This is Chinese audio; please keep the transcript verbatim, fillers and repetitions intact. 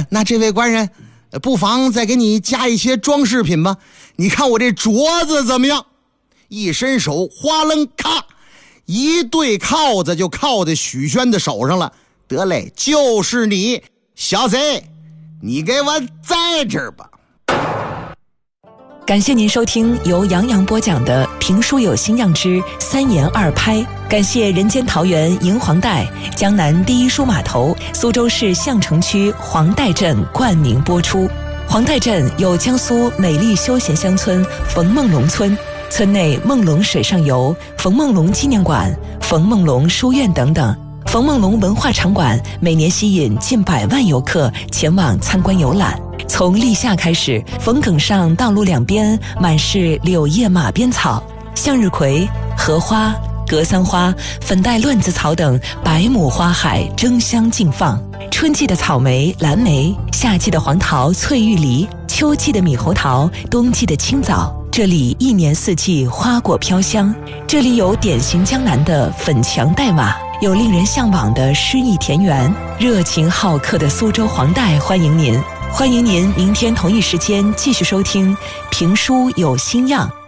那这位官人，不妨再给你加一些装饰品吧。你看我这镯子怎么样？一伸手，哗楞咔，一对铐子就铐在许宣的手上了。得嘞，就是你，小贼，你给我在这儿吧。 感谢您收听由杨洋播讲的评书有新样之三言二拍，感谢人间桃园银黄带、江南第一书码头、苏州市相城区黄带镇冠名播出。黄带镇有江苏美丽休闲乡村冯梦龙村，村内梦龙水上游、冯梦龙纪念馆、冯梦龙书院等等。冯梦龙文化场馆每年吸引近百万游客前往参观游览。从立夏开始，冯埂上道路两边满是柳叶马鞭草，向日葵、荷花、格桑花、粉黛乱子草等百亩花海争相竞放。春季的草莓、蓝莓，夏季的黄桃、翠玉梨，秋季的猕猴桃，冬季的青枣，这里一年四季花果飘香。这里有典型江南的粉墙黛瓦，有令人向往的诗意田园，热情好客的苏州黄带欢迎您。欢迎您明天同一时间继续收听评书有新样。